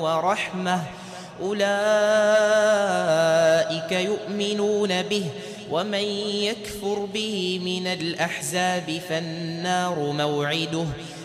ورحمة أولئك يؤمنون به ومن يكفر به من الأحزاب فالنار موعده